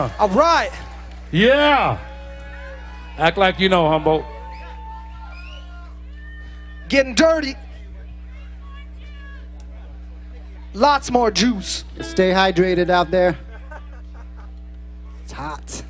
All right. Yeah. Act like you know, Humboldt. Getting dirty. Lots more juice. Stay hydrated out there. It's hot.